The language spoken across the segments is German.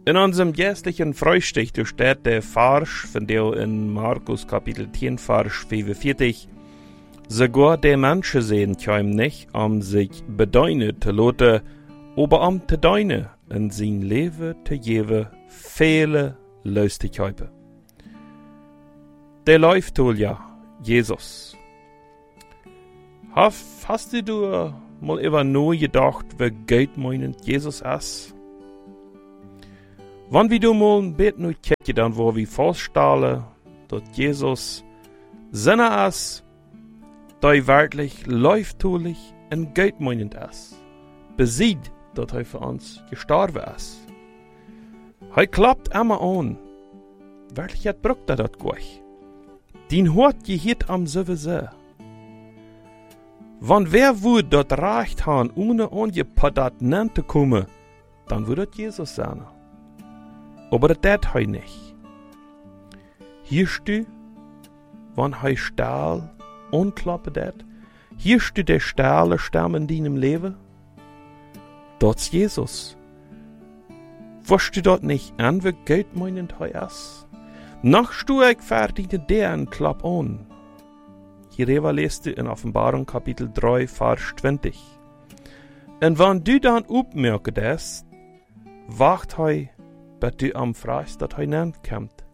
In unserem jährlichen Frühstück steht der Vers von der in Markus Kapitel 10, Vers 45. Sogar der Menschen sehen keinem nicht, sich bedeinen zu lassen, aber zu deinen in sein Leben zu geben, viele Lustigkeiten. Der läuft ja, Jesus. Hast du mal über nur gedacht, wie gut meinend Jesus ist? Wann wir du mal ein bisschen nur kicken, dann wo wir feststellen, dass Jesus Sinne ist, der wirklich läuftulich und gut meinend ist, besieht, dass er für uns gestorben ist. Er klappt immer an. Wirklich hat brucht er das gleich. Den hört gehit am sowieso. Wann wer wohl dort reicht han, ohne angepaddert zu kommen, dann würde Jesus sein. Aber das tät er nicht. Hierst du, wann er Stahl unklappen dat, hierst du der Stahl Stamm in deinem Leben? Dot's Jesus. Wirst du dort nicht an, wie Geld meinend er ist? Nach du ich verdiene der einen Klapp an. Hierüber lest du in Offenbarung Kapitel 3, Vers 20. Und wenn du dann aufmerkst, das, wacht er, bis du am fragst, dass er näher kommt.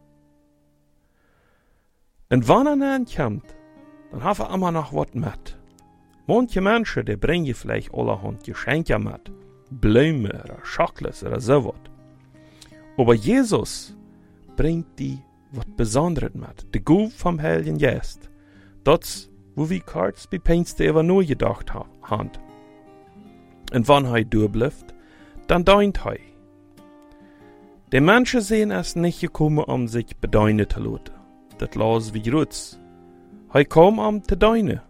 Und wenn er näher kommt, dann hat er immer noch was mit. Manche Menschen, die bringen vielleicht allerhand Geschenke mit. Blumen oder Schokolads oder sowas. Aber Jesus bringt die was Besonderes mit. Die Gabe vom Heiligen Geist. Das, wo wir kurz bei Peinste über nur gedacht haben. Und wenn er durchbleibt, dann deunt er. Die Menschen sehen es nicht gekommen, sich bedeuten zu lassen. Das lassen wir rutz. Er kam zu deinen.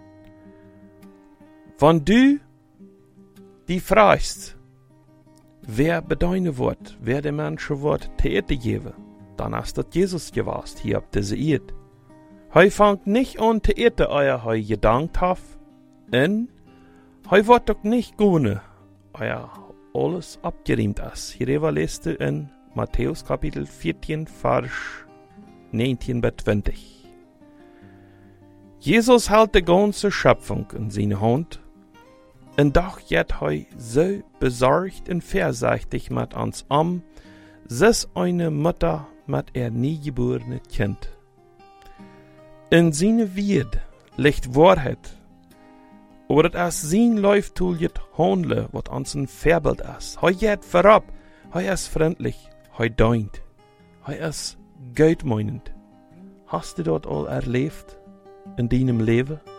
Wenn du die fragst, wer bedeuten wird, wer den Menschen wird zu eten geben, dann ist das Jesus gewesen, hier auf dieser Erde. Er fängt nicht an zu eten, euer er gedankt hat, und er wird doch nicht gehen, euer alles abgeräumt ist. Hierüber lest du in Matthäus Kapitel 14, Vers 19 bis 20. Jesus hält die ganze Schöpfung in seine Hand, und doch geht er so besorgt und vorsichtig mit uns dass eine Mutter mit ihr niegeborenen Kind. In seine Welt liegt Wahrheit, aber das ist sein läuftuliges Handeln, was uns ein Vorbild ist. Er geht vorab, er ist freundlich, er deunt, er ist gutmeinend. Hast du das all erlebt in deinem Leben?